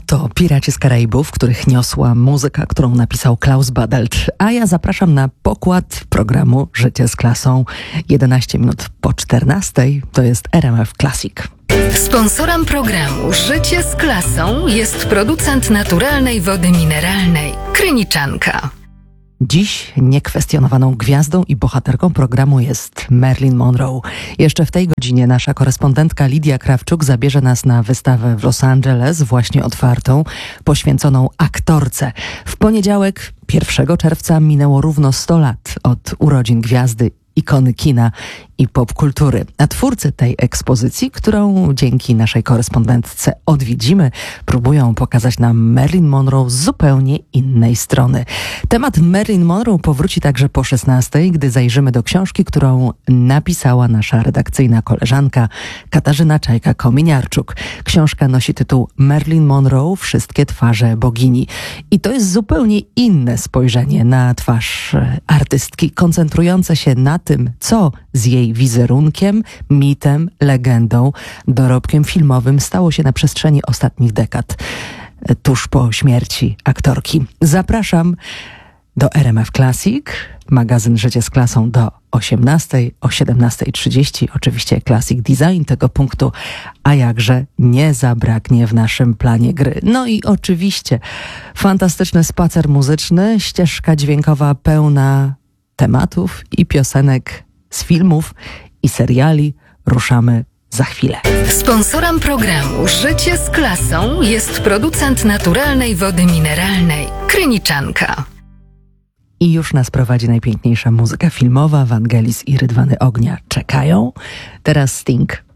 to Piraci z Karaibów, których niosła muzyka, którą napisał Klaus Badelt. A ja zapraszam na pokład programu Życie z klasą. 11 minut po 14 to jest RMF Classic. Sponsorem programu Życie z klasą jest producent naturalnej wody mineralnej Kryniczanka. Dziś niekwestionowaną gwiazdą i bohaterką programu jest Marilyn Monroe. Jeszcze w tej godzinie nasza korespondentka Lidia Krawczuk zabierze nas na wystawę w Los Angeles, właśnie otwartą, poświęconą aktorce. W poniedziałek, 1 czerwca, minęło równo 100 lat od urodzin gwiazdy, ikony kina i popkultury. A twórcy tej ekspozycji, którą dzięki naszej korespondentce odwiedzimy, próbują pokazać nam Marilyn Monroe z zupełnie innej strony. Temat Marilyn Monroe powróci także po 16, gdy zajrzymy do książki, którą napisała nasza redakcyjna koleżanka Katarzyna Czajka-Kominiarczuk. Książka nosi tytuł Marilyn Monroe – Wszystkie twarze bogini. I to jest zupełnie inne spojrzenie na twarz artystki, koncentrujące się na tym, co z jej wizerunkiem, mitem, legendą, dorobkiem filmowym stało się na przestrzeni ostatnich dekad, tuż po śmierci aktorki. Zapraszam do RMF Classic, magazyn Życie z klasą do 18, o 17:30. Oczywiście Classic Design tego punktu, a jakże nie zabraknie w naszym planie gry. No i oczywiście fantastyczny spacer muzyczny, ścieżka dźwiękowa pełna tematów i piosenek z filmów i seriali. Ruszamy za chwilę. Sponsorem programu Życie z klasą jest producent naturalnej wody mineralnej Kryniczanka. I już nas prowadzi najpiękniejsza muzyka filmowa. Wangelis i Rydwany Ognia czekają. Teraz Sting.